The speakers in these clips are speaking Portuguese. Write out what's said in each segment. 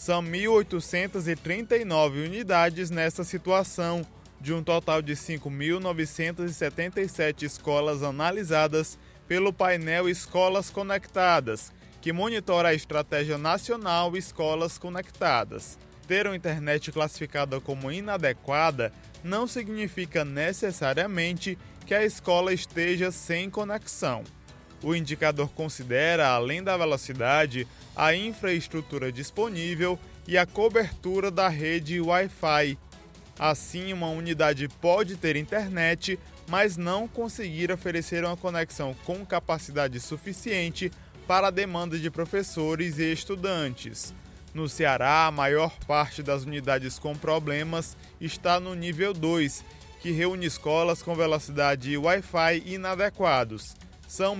São 1.839 unidades nessa situação, de um total de 5.977 escolas analisadas pelo painel Escolas Conectadas, que monitora a Estratégia Nacional Escolas Conectadas. Ter uma internet classificada como inadequada não significa necessariamente que a escola esteja sem conexão. O indicador considera, além da velocidade, a infraestrutura disponível e a cobertura da rede Wi-Fi. Assim, uma unidade pode ter internet, mas não conseguir oferecer uma conexão com capacidade suficiente para a demanda de professores e estudantes. No Ceará, a maior parte das unidades com problemas está no nível 2, que reúne escolas com velocidade Wi-Fi inadequados. São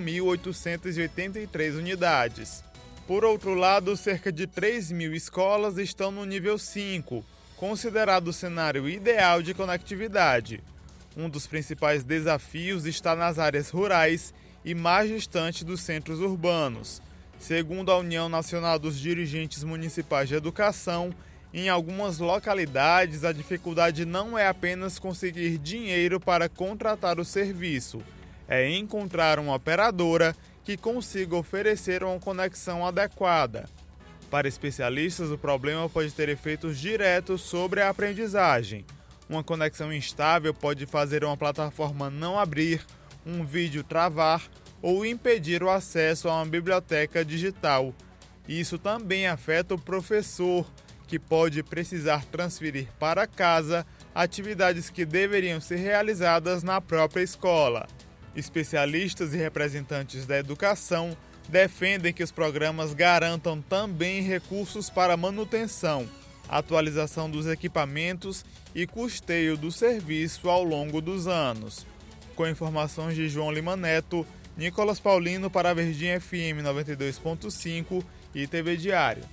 1.883 unidades. Por outro lado, cerca de 3.000 escolas estão no nível 5, considerado o cenário ideal de conectividade. Um dos principais desafios está nas áreas rurais e mais distantes dos centros urbanos. Segundo a União Nacional dos Dirigentes Municipais de Educação, em algumas localidades a dificuldade não é apenas conseguir dinheiro para contratar o serviço, é encontrar uma operadora que consiga oferecer uma conexão adequada. Para especialistas, o problema pode ter efeitos diretos sobre a aprendizagem. Uma conexão instável pode fazer uma plataforma não abrir, um vídeo travar ou impedir o acesso a uma biblioteca digital. Isso também afeta o professor, que pode precisar transferir para casa atividades que deveriam ser realizadas na própria escola. Especialistas e representantes da educação defendem que os programas garantam também recursos para manutenção, atualização dos equipamentos e custeio do serviço ao longo dos anos. Com informações de João Lima Neto, Nicolas Paulino para a Verdinha FM 92.5 e TV Diário.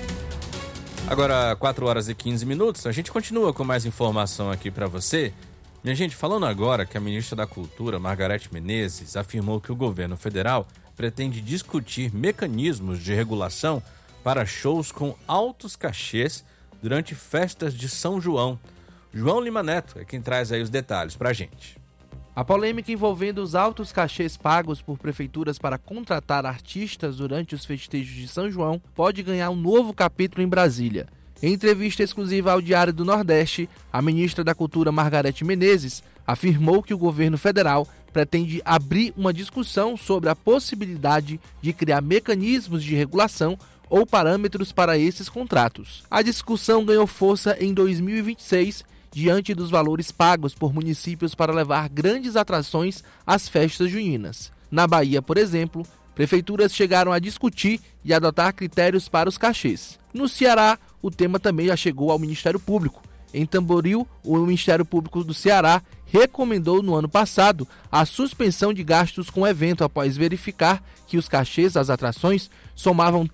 Agora, 4 horas e 15 minutos, a gente continua com mais informação aqui para você. Minha gente, falando agora que a ministra da Cultura, Margareth Menezes, afirmou que o governo federal pretende discutir mecanismos de regulação para shows com altos cachês durante festas de São João. João Lima Neto é quem traz aí os detalhes para a gente. A polêmica envolvendo os altos cachês pagos por prefeituras para contratar artistas durante os festejos de São João pode ganhar um novo capítulo em Brasília. Em entrevista exclusiva ao Diário do Nordeste, a ministra da Cultura, Margareth Menezes, afirmou que o governo federal pretende abrir uma discussão sobre a possibilidade de criar mecanismos de regulação ou parâmetros para esses contratos. A discussão ganhou força em 2026, diante dos valores pagos por municípios para levar grandes atrações às festas juninas. Na Bahia, por exemplo, prefeituras chegaram a discutir e adotar critérios para os cachês. No Ceará, o tema também já chegou ao Ministério Público. Em Tamboril, o Ministério Público do Ceará recomendou no ano passado a suspensão de gastos com o evento após verificar que os cachês das atrações somavam R$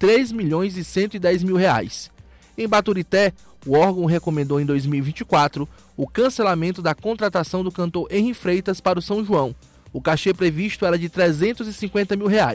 3.110.000. Em Baturité, o órgão recomendou em 2024 o cancelamento da contratação do cantor Henri Freitas para o São João. O cachê previsto era de R$ 350 mil, R$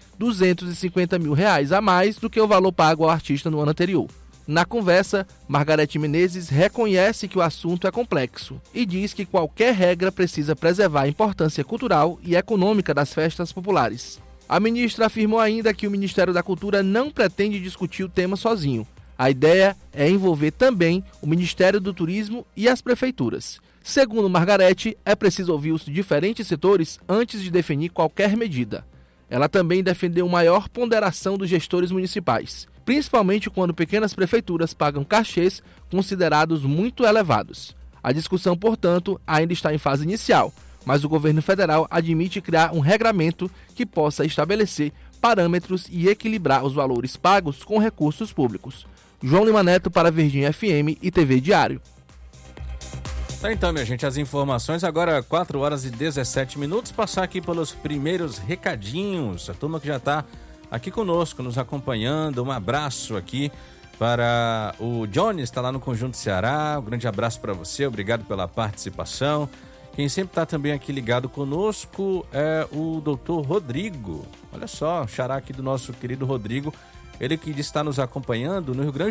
250 mil a mais do que o valor pago ao artista no ano anterior. Na conversa, Margareth Menezes reconhece que o assunto é complexo e diz que qualquer regra precisa preservar a importância cultural e econômica das festas populares. A ministra afirmou ainda que o Ministério da Cultura não pretende discutir o tema sozinho. A ideia é envolver também o Ministério do Turismo e as prefeituras. Segundo Margareth, é preciso ouvir os diferentes setores antes de definir qualquer medida. Ela também defendeu maior ponderação dos gestores municipais, principalmente quando pequenas prefeituras pagam cachês considerados muito elevados. A discussão, portanto, ainda está em fase inicial, mas o governo federal admite criar um regramento que possa estabelecer parâmetros e equilibrar os valores pagos com recursos públicos. João Lima Neto para Verdinha FM e TV Diário. Então, minha gente, as informações agora 4 horas e 17 minutos, passar aqui pelos primeiros recadinhos, a turma que já está aqui conosco, nos acompanhando, um abraço aqui para o Johnny, está lá no Conjunto Ceará, um grande abraço para você, obrigado pela participação. Quem sempre está também aqui ligado conosco é o doutor Rodrigo, olha só, xará aqui do nosso querido Rodrigo, ele que está nos acompanhando no Rio Grande